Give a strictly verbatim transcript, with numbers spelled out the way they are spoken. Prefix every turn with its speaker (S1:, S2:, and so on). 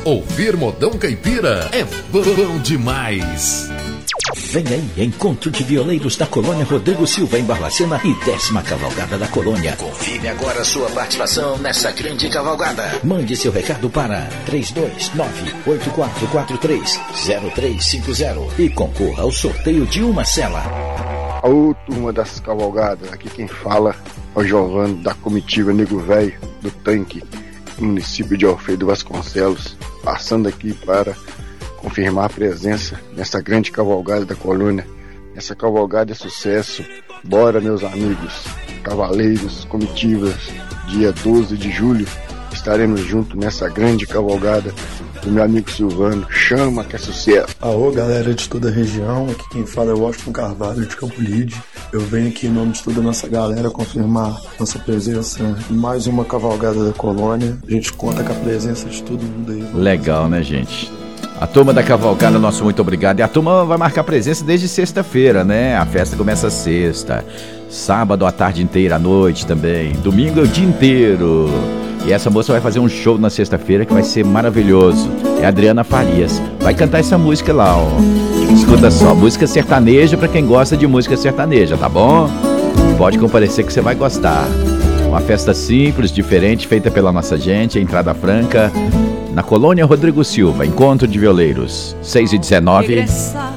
S1: Ouvir Modão Caipira é bom demais.
S2: Vem aí, Encontro de Violeiros da Colônia Rodrigo Silva em Barbacena e décima Cavalgada da Colônia. Confirme agora sua participação nessa grande cavalgada. Mande seu recado para três dois nove, oito quatro quatro três, zero três cinco zero e concorra ao sorteio de uma cela.
S3: Ô, turma das cavalgadas, aqui quem fala é o Giovanni da comitiva Nego Velho do Tanque, município de Alfredo Vasconcelos, passando aqui para confirmar a presença nessa grande cavalgada da colônia. Essa cavalgada é sucesso. Bora, meus amigos, cavaleiros, comitivas, dia doze de julho, estaremos juntos nessa grande cavalgada do meu amigo Silvano. Chama que é sucesso.
S4: Alô, galera de toda a região, aqui quem fala é o Washington Carvalho de Campo Lide. Eu venho aqui em nome de toda a nossa galera confirmar nossa presença em mais uma cavalgada da colônia. A gente conta com a presença de todo mundo aí.
S5: Legal, né, gente? A turma da cavalgada, nosso muito obrigado. E a turma vai marcar presença desde sexta-feira, né? A festa começa sexta. Sábado a tarde inteira, à noite também. Domingo é o dia inteiro. E essa moça vai fazer um show na sexta-feira que vai ser maravilhoso. É a Adriana Farias. Vai cantar essa música lá, ó. Escuta só, música sertaneja pra quem gosta de música sertaneja, tá bom? Pode comparecer que você vai gostar. Uma festa simples, diferente, feita pela nossa gente, entrada franca, na Colônia Rodrigo Silva, Encontro de Violeiros, seis e dezenove.